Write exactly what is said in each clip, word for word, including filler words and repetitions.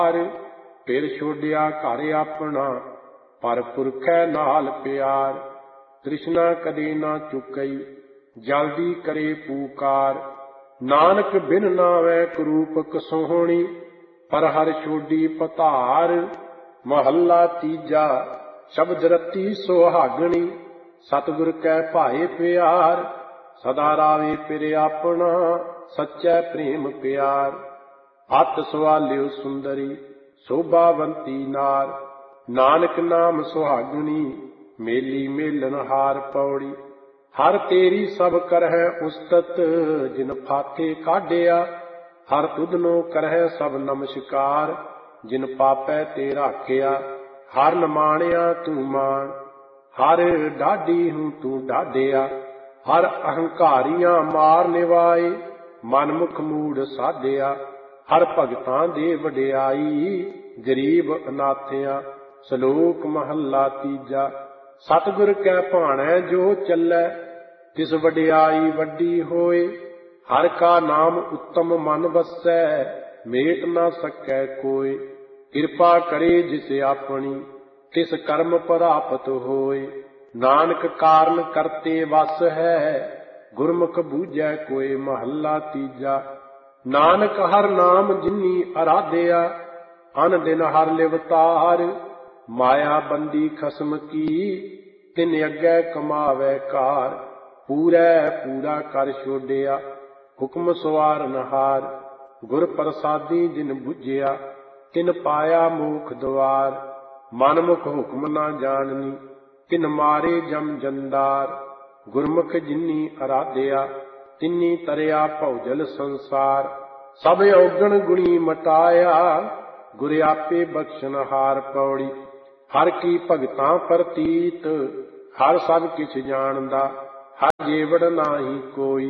फिर छोड़िया घर अपना पर पुरखै नाल प्यार। तृष्णा कदे ना चुकई जल्दी करे पुकार। नानक बिन नावै करूप कसोहणी पर हर छोड़ी पतार। महला तीजा शब्द रती सुहागणी सतगुर कै भाए प्यार। सदा रावे फिर अपना सच्चै प्रेम प्यार। अत सवाल्यो सुंदरी शोभावंती नार। नानक नाम सुहागणी मेली मेलन हार। पौड़ी हर तेरी सब करहै उस्तत जिन फाथे काढ़िया। हर तुधनो करहै सब नमस्कार जिन पापै ते राखिया। हर नमाणिया तू मान हर डाढी हूँ तू डाढिया। हर अहंकारियां मार निवाए मनमुख मूड साधिया। हर भगतां दे वडियाई गरीब अनाथिया। सलोक महला तीजा सतगुर कै भाणै जो चलै तिस वडियाई वड्डी होए। हर का नाम उत्तम मन वसै मेट ना सकै कोय। कृपा करे जिस अपनी तिस कर्म प्राप्त होए। नानक कारण करते वस है गुरमुख बूझै कोय। महला तीजा नानक हर नाम जिनी आराध्या अन दिन हर लिवतार। माया बंदी खसम की तिन अग्गै कमावै कार। पूरै पूरा कर छोड़िया हुक्म सवारन हार। गुर प्रसादी जिन बुझिया तिन पाया मोख द्वार। मनमुख हुक्म ना जाननी तिन मारे जम जंदार। गुरमुख जिनी आराध्या तिनी तरिया भौजल संसार। सब औगण गुणी मटाया गुर आपे बख्शन हार। पौड़ी हर की भगतां प्रतीत हर सब किछ जानदा। हर जेवड़ नाही कोई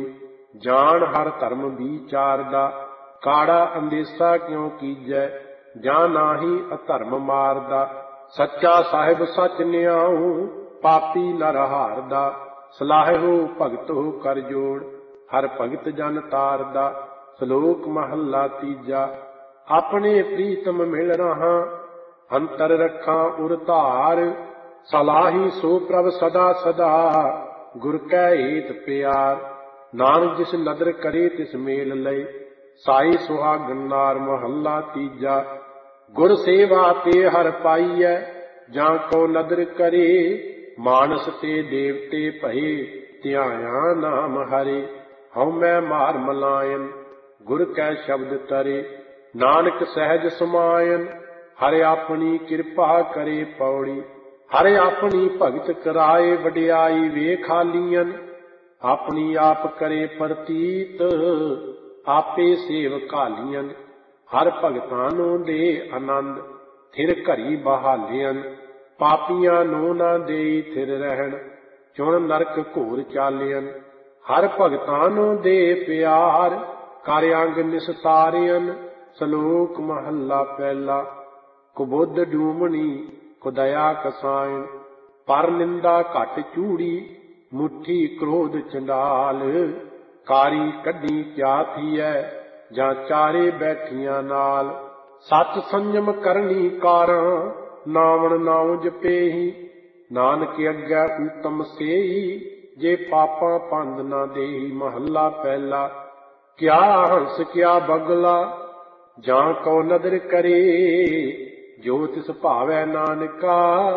जान हर धर्म विचारदा। काड़ा अंदेसा क्यों कीजै जां नाही अधर्म मारदा। सच्चा साहिब सच न्याऊ पापी नर हारदा। सलाहियो भगत हो कर जोड़ हर भगत जन तारदा। सलोक महला तीजा अपने प्रीतम मिल रहा अंतर रखा उर धार। सलाही सो प्रभ सदा सदा गुर कै हेत प्यार। नानक जिस नदर करे तिस मेल लय साई सुहागन नार। महला तीजा गुर सेवा ते हर पाईऐ जां को नदर करे। मानस ते देवते भये ध्याया नाम हरे। हਉ मैं मार मलायन गुर कै शब्द तरे। नानक सहज समायन हर अपनी कृपा करे। पौड़ी हर अपनी भगत कराए वडियाई वेखालियन। अपनी आप करे प्रतीत आपे सेव कालियन। हर भगतां नूं दे आनंद थिर घरी बहालियन। पापियां नूं ना देई थिर रहन चुन नरक घोर चालियन। हर भगतां नूं दे प्यार कर अंग निस्तारियन। सलोक महला पहला कुबुध डूमणी कुदया कसायन। पर निंदा घट चूड़ी मुट्ठी क्रोध चंडाल। कारी कढ़ी क्या थीऐ जां चारे बैठियां नाल। सच संयम करनी कारां नावण नाव जपेही। नानक अग्गै उत्तम सेई जे पापां पंद ना देही। महला पहला क्या हंस क्या बगला जां को नदर करे। जो तिस भावै नानका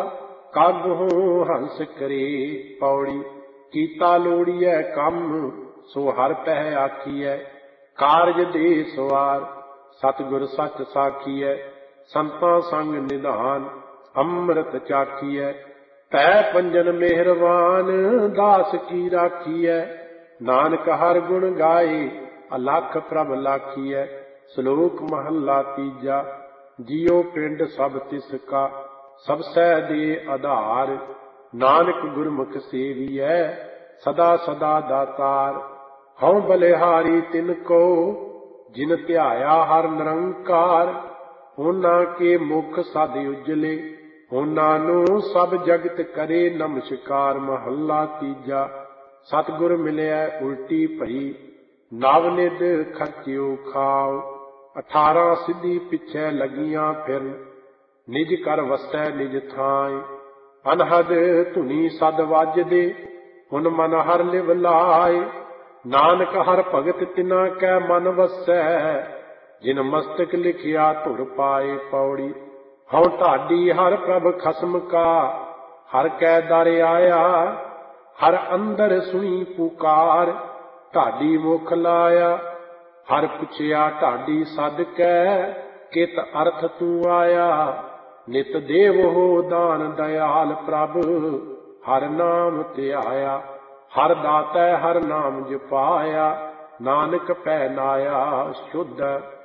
कागुं हंस करे। पौड़ी कीता लोड़िए कम सो हर पह आखिए। कारज दे सवार सतगुर सच साखीए। संतां संग निधान अमृत चाखीए। पै पंजन मेहरबान दास की राखीए। नानक हर गुण गाए अलख प्रभ लाखीए। सलोक महला तीजा जियो पिंड सब तिसका सब सह दे आधार। नानक गुरमुख सेवियै सदा सदा दातार। हਉ बलिहारी तिनको जिन ध्याया हर निरंकार। ਉਹਨਾਂ ਕੇ ਮੁਖ ਸਦ ਉਜਲੇ ਉਹਨਾਂ ਨੂੰ ਸਭ ਜਗਤ ਕਰੇ ਨਮਸਕਾਰ। ਮਹੱਲਾ ਤੀਜਾ ਸਤਿਗੁਰ ਮਿਲਿਆ ਉਲਟੀ ਭਈ ਨਵ ਨਿਧ ਖਰਚਿਓ ਖਾਓ। ਅਠਾਰਾਂ ਸਿੱਧੀ ਪਿੱਛੇ ਲੱਗੀਆਂ ਫਿਰਨ, ਨਿਜ ਕਰ ਵਸੈ ਨਿਜ ਥਾਂਇ। ਅਨਹਦ ਧੁਨੀ ਸਦ ਵੱਜਦੇ, ਹੁਨ ਮਨ ਹਰ ਲਿਵ ਲਾਏ। ਨਾਨਕ ਹਰ ਭਗਤ ਤਿਨਾ ਕੈ ਮਨ ਵਸੈ, ਜਿਨ ਮਸਤਕ ਲਿਖਿਆ ਧੁਰ ਪਾਏ। ਪੌੜੀ ਹਉ ਢਾਡੀ ਹਰ ਪ੍ਰਭ ਖਸਮ ਕਾ, ਹਰ ਕੈ ਦਰ ਆਇਆ। ਹਰ ਅੰਦਰ ਸੁਣੀ ਪੁਕਾਰ, ਢਾਡੀ ਮੁਖ ਲਾਇਆ। ਹਰ ਪੁੱਛਿਆ ਢਾਡੀ ਸਦ ਕੈ, ਕਿਤ ਅਰਥ ਤੂੰ ਆਇਆ। ਨਿਤ ਦੇਵ ਹੋ ਦਾਨ ਦਇਆਲ ਪ੍ਰਭ, ਹਰ ਨਾਮ ਧਿਆਇਆ। ਹਰ ਦਾਤੈ ਹਰ ਨਾਮ ਜਪਾਇਆ, ਨਾਨਕ ਪੈ ਨਾਇਆ ਸ਼ੁੱਧ।